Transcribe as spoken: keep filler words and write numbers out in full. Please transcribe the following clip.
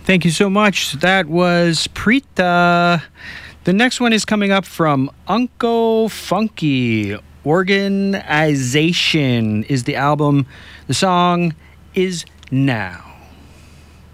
Thank you so much. That was Preeta. The next one is coming up from Unco Funky. Organization is the album. The song is Now.